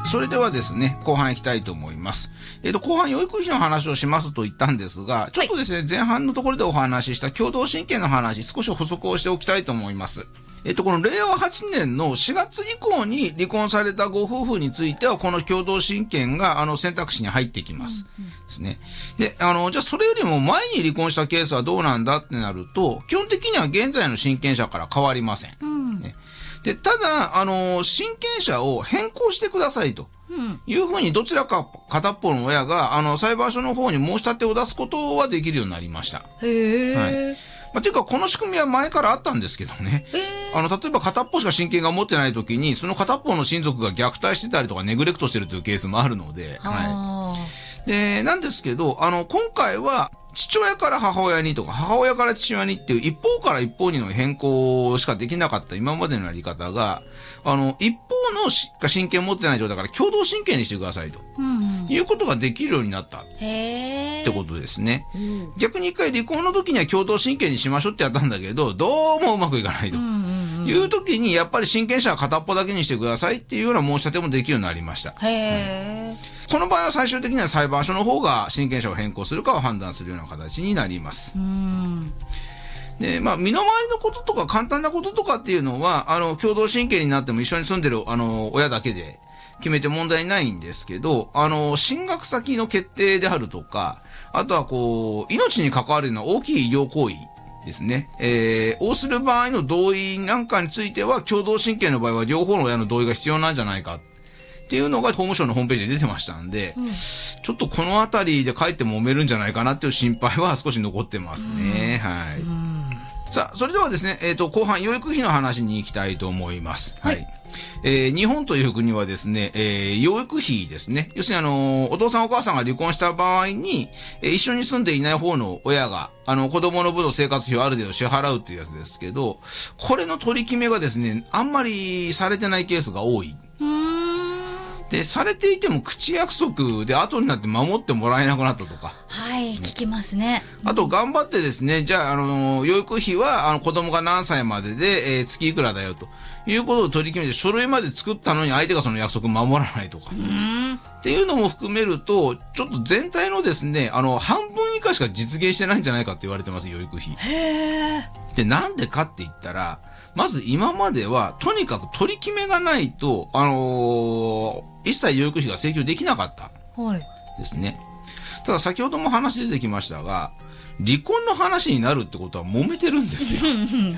それではですね、後半行きたいと思います。後半養育費の話をしますと言ったんですが、ちょっとですね、前半のところでお話しした共同親権の話、少し補足をしておきたいと思います。この令和8年の4月以降に離婚されたご夫婦については、この共同親権が、選択肢に入ってきます。ですね。で、じゃあそれよりも前に離婚したケースはどうなんだってなると、基本的には現在の親権者から変わりません。ね、で、ただ、親権者を変更してくださいと。いうふうにどちらか片っぽの親が、裁判所の方に申し立てを出すことはできるようになりました。 へー。 はい。というか、この仕組みは前からあったんですけどね。例えば片っぽしか親権が持ってないときに、その片っぽの親族が虐待してたりとかネグレクトしてるというケースもあるので。はい。で、なんですけど、今回は、父親から母親にとか、母親から父親にっていう一方から一方にの変更しかできなかった今までのやり方が、一方の親権持ってない状態から共同親権にしてくださいと。いうことができるようになった。ってことですね。逆に一回離婚の時には共同親権にしましょうってやったんだけど、どうもうまくいかないと。いう時に、やっぱり親権者は片っぽだけにしてくださいっていうような申し立てもできるようになりました。この場合は最終的には裁判所の方が親権者を変更するかを判断するような形になります。で、身の回りのこととか簡単なこととかっていうのは、共同親権になっても一緒に住んでる、親だけで決めて問題ないんですけど、進学先の決定であるとか、あとは命に関わるような大きい医療行為ですね。をする場合の同意なんかについては、共同親権の場合は両方の親の同意が必要なんじゃないか。っていうのが法務省のホームページで出てましたんで、ちょっとこのあたりでかえって揉めるんじゃないかなっていう心配は少し残ってますね。はい。さあ、それではですね、後半養育費の話に行きたいと思います。はい。日本という国はですね、養育費ですね。要するにお父さんお母さんが離婚した場合に、一緒に住んでいない方の親が、子供の分の生活費をある程度支払うっていうやつですけど、これの取り決めがですね、あんまりされてないケースが多い。で、されていても口約束で後になって守ってもらえなくなったとか。 はい、聞きますね。 あと頑張ってですね、じゃあ、養育費は、子供が何歳までで、月いくらだよということを取り決めて書類まで作ったのに相手がその約束守らないとか。っていうのも含めると、ちょっと全体のですね、半分以下しか実現してないんじゃないかって言われてます、養育費。で、なんでかって言ったら、まず今までは、とにかく取り決めがないと、一切養育費が請求できなかった。ですね。ただ先ほども話出てきましたが、離婚の話になるってことは揉めてるんですよ。